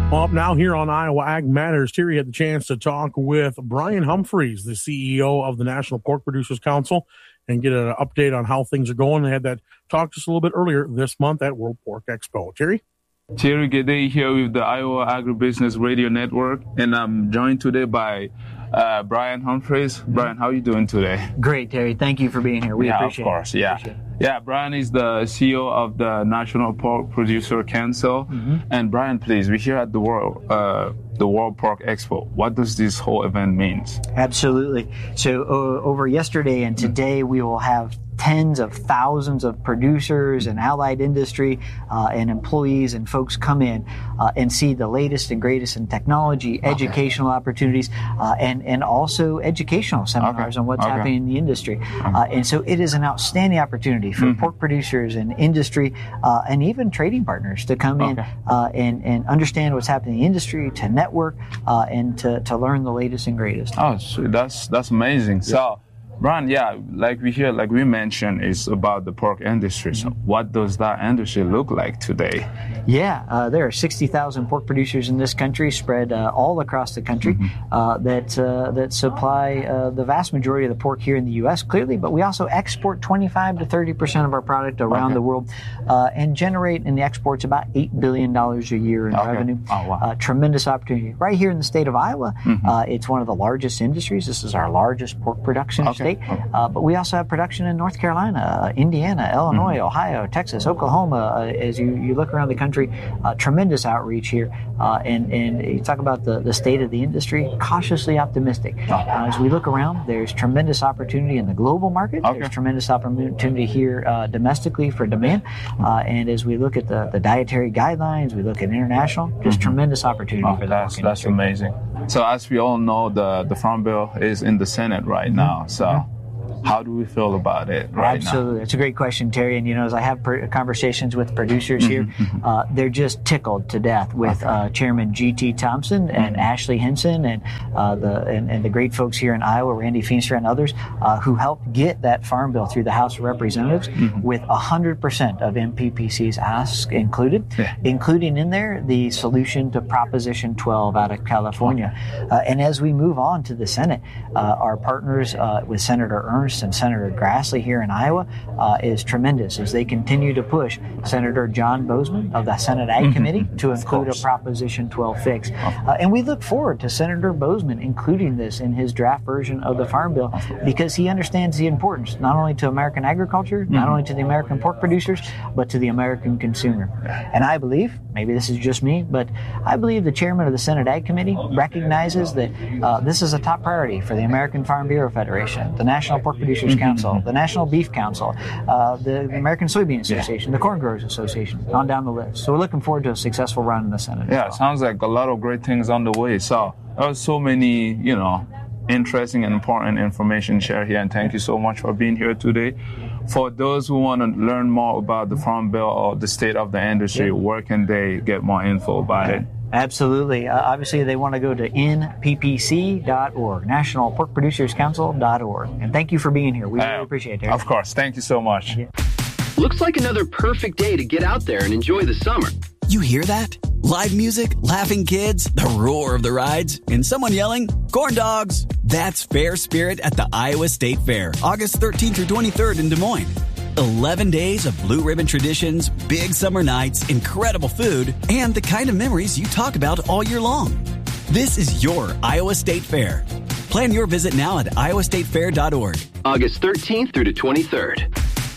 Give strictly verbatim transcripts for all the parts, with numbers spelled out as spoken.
Well, up now here on Iowa Ag Matters, Terry had the chance to talk with Brian Humphreys, the C E O of the National Pork Producers Council, and get an update on how things are going. They had that talk just a little bit earlier this month at World Pork Expo. Terry? Terry Gede here with the Iowa Agribusiness Radio Network, and I'm joined today by uh, Brian Humphreys. Brian, how are you doing today? Great, Terry. Thank you for being here. We yeah, appreciate of course, it. Yeah, appreciate it. Yeah, Brian is the C E O of the National Pork Producer Council. Mm-hmm. And Brian, please, we're here at the World uh, the World Pork Expo. What does this whole event mean? Absolutely. So uh, over yesterday and today, we will have tens of thousands of producers and allied industry uh, and employees and folks come in uh, and see the latest and greatest in technology, okay. educational opportunities, uh, and, and also educational seminars okay. on what's okay. happening in the industry. Uh, and so it is an outstanding opportunity for mm-hmm. pork producers and industry uh, and even trading partners to come okay. in uh, and, and understand what's happening in the industry, to network, uh, and to, to learn the latest and greatest. Oh, so that's, that's amazing. Yeah. So, Brian, yeah, like we hear, like we mentioned, is about the pork industry. So what does that industry look like today? Yeah, uh, there are sixty thousand pork producers in this country spread uh, all across the country mm-hmm. uh, that uh, that supply uh, the vast majority of the pork here in the U S, clearly, but we also export twenty-five to thirty percent of our product around okay. the world uh, and generate in the exports about eight billion dollars a year in okay. revenue. Oh, wow. Uh, tremendous opportunity. Right here in the state of Iowa, mm-hmm. uh, it's one of the largest industries. This is our largest pork production okay. state. Uh, but we also have production in North Carolina, uh, Indiana, Illinois, mm-hmm. Ohio, Texas, Oklahoma. Uh, as you, you look around the country, uh, tremendous outreach here. Uh, and, and you talk about the, the state of the industry, cautiously optimistic. Uh, as we look around, there's tremendous opportunity in the global market. Okay. There's tremendous opportunity here uh, domestically for demand. Uh, and as we look at the, the dietary guidelines, we look at international, just mm-hmm. tremendous opportunity oh, for the that's, pork that's amazing. So as we all know, the, the Farm Bill is in the Senate right mm-hmm. now. So. Mm-hmm. How do we feel about it right Absolutely. now? It's a great question, Terry. And, you know, as I have per- conversations with producers mm-hmm, here, mm-hmm. Uh, they're just tickled to death with okay. uh, Chairman G T Thompson and mm-hmm. Ashley Hinson and, uh, the, and, and the great folks here in Iowa, Randy Feenstra and others, uh, who helped get that Farm Bill through the House of Representatives mm-hmm. with one hundred percent of M P P C's asks included, yeah. including in there the solution to Proposition twelve out of California. Okay. Uh, and as we move on to the Senate, uh, our partners uh, with Senator Ernst and Senator Grassley here in Iowa uh, is tremendous as they continue to push Senator John Bozeman of the Senate Ag mm-hmm. Committee to include a Proposition twelve fix. Uh, and we look forward to Senator Bozeman including this in his draft version of the Farm Bill because he understands the importance not only to American agriculture, mm-hmm. not only to the American pork producers, but to the American consumer. And I believe, maybe this is just me, but I believe the chairman of the Senate Ag Committee recognizes that uh, this is a top priority for the American Farm Bureau Federation, the National Pork Producers mm-hmm. Council, the National Beef Council, uh, the American Soybean Association, yeah. the Corn Growers Association, on down the list. So we're looking forward to a successful run in the Senate. Yeah, well. It sounds like a lot of great things on the way. So there are so many, you know, interesting and important information shared here. And thank you so much for being here today. For those who want to learn more about the Farm Bill or the state of the industry, yeah. where can they get more info about it? Absolutely. Uh, obviously, they want to go to N P P C dot org, National Pork Producers Council dot org. And thank you for being here. We uh, really appreciate it. Of course. Thank you so much. Yeah. Looks like another perfect day to get out there and enjoy the summer. You hear that? Live music, laughing kids, the roar of the rides, and someone yelling, corn dogs. That's Fair Spirit at the Iowa State Fair, August thirteenth through twenty-third in Des Moines. eleven days of blue ribbon traditions, big summer nights, incredible food, and the kind of memories you talk about all year long. This is your Iowa State Fair. Plan your visit now at iowa state fair dot org. August thirteenth through the twenty-third.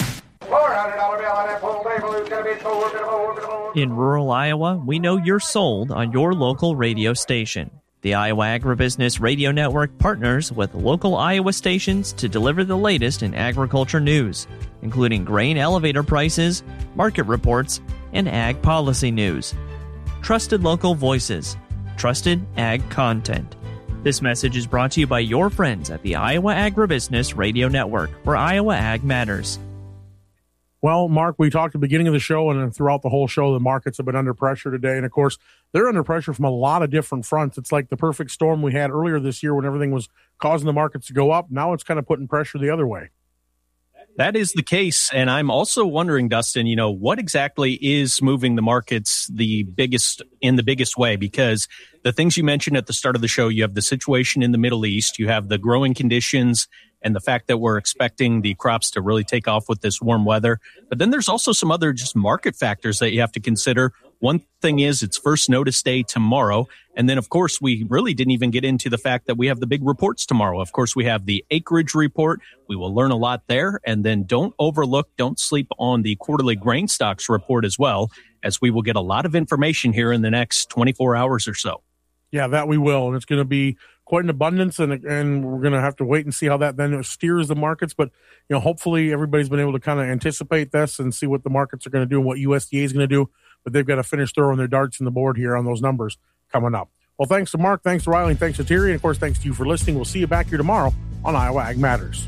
In rural Iowa, we know you're sold on your local radio station. The Iowa Agribusiness Radio Network partners with local Iowa stations to deliver the latest in agriculture news, including grain elevator prices, market reports, and ag policy news. Trusted local voices, trusted ag content. This message is brought to you by your friends at the Iowa Agribusiness Radio Network, where Iowa Ag matters. Well, Mark, we talked at the beginning of the show and throughout the whole show, the markets have been under pressure today. And, of course, they're under pressure from a lot of different fronts. It's like the perfect storm we had earlier this year when everything was causing the markets to go up. Now it's kind of putting pressure the other way. That is the case. And I'm also wondering, Dustin, you know, what exactly is moving the markets the biggest in the biggest way? Because the things you mentioned at the start of the show, you have the situation in the Middle East, you have the growing conditions and the fact that we're expecting the crops to really take off with this warm weather. But then there's also some other just market factors that you have to consider. One thing is it's first notice day tomorrow. And then, of course, we really didn't even get into the fact that we have the big reports tomorrow. Of course, we have the acreage report. We will learn a lot there. And then don't overlook, don't sleep on the quarterly grain stocks report as well, as we will get a lot of information here in the next twenty-four hours or so. Yeah, that we will. And it's going to be quite an abundance, and and we're going to have to wait and see how that then steers the markets. But, you know, hopefully everybody's been able to kind of anticipate this and see what the markets are going to do and what U S D A is going to do. But they've got to finish throwing their darts in the board here on those numbers coming up. Well, thanks to Mark, thanks to Riley, and thanks to Terry. And, of course, thanks to you for listening. We'll see you back here tomorrow on Iowa Ag Matters.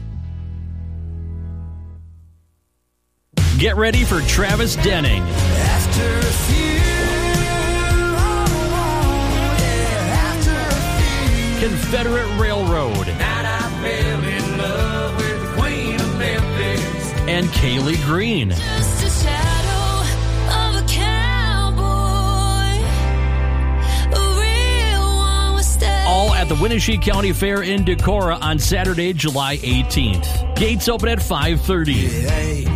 Get ready for Travis Denning. After a few, oh, yeah, after a few. Confederate Railroad. Night I fell in love with the Queen of Memphis. And Kaylee Green. Just a shadow of a cowboy. A real one was staying. All at the Winnebago County Fair in Decorah on Saturday, July eighteenth. Gates open at five thirty. Yeah.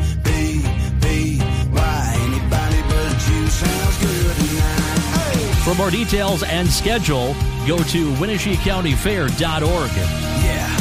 For more details and schedule, go to Winnebago County Fair dot org. Yeah.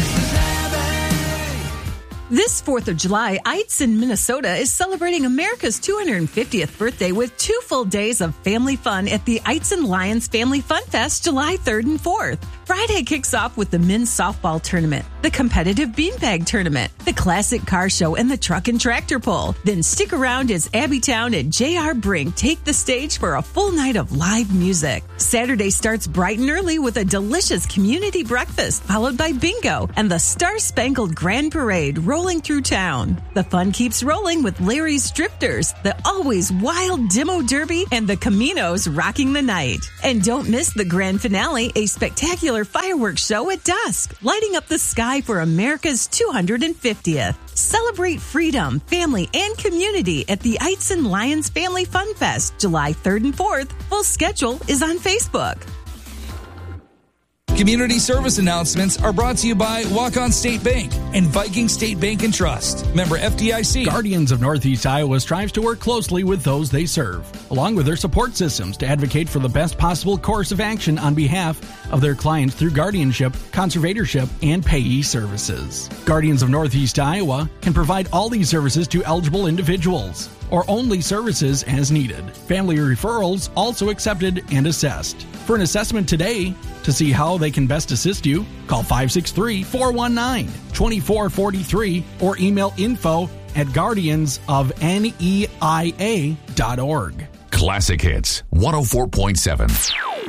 This fourth of July, Eitzen, Minnesota is celebrating America's two hundred fiftieth birthday with two full days of family fun at the Eitzen Lions Family Fun Fest July third and fourth. Friday kicks off with the men's softball tournament, the competitive beanbag tournament, the classic car show, and the truck and tractor pull. Then stick around as Abbytown and J R. Brink take the stage for a full night of live music. Saturday starts bright and early with a delicious community breakfast, followed by bingo and the Star-Spangled Grand Parade rolling through town. The fun keeps rolling with Larry's Drifters, the always wild Demo Derby, and the Caminos rocking the night. And don't miss the grand finale, a spectacular fireworks show at dusk, lighting up the sky for America's two hundred fiftieth. Celebrate freedom, family, and community at the Eitzen Lions Family Fun Fest, July third and fourth. Full schedule is on Facebook. Community service announcements are brought to you by Walk-On State Bank and Viking State Bank and Trust. Member F D I C. Guardians of Northeast Iowa strives to work closely with those they serve, along with their support systems, to advocate for the best possible course of action on behalf of their clients through guardianship, conservatorship, and payee services. Guardians of Northeast Iowa can provide all these services to eligible individuals, or only services as needed. Family referrals also accepted and assessed. For an assessment today, to see how they can best assist you, call five six three, four one nine, two four four three or email info at guardians of neia dot org. Classic Hits one oh four point seven.